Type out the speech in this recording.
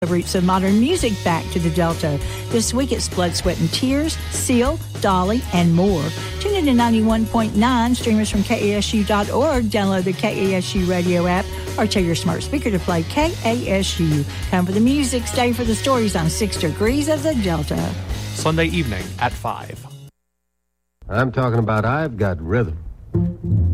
The roots of modern music back to the Delta. This week it's Blood, Sweat, and Tears, Seal, Dolly, and more. Tune in to 91.9, streamers from KASU.org, download the KASU radio app, or tell your smart speaker to play KASU. Time for the music, stay for the stories on 6 Degrees of the Delta. Sunday evening at 5. I'm talking about I've Got Rhythm.